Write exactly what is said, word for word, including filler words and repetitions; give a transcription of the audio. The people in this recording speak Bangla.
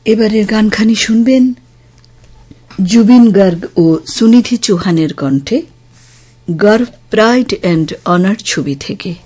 এবারের গানখানি শুনবেন জুবিন গার্গ ও সুনিধি চৌহানের কণ্ঠে গর্ভ প্রাইড অ্যান্ড অনার ছবি থেকে।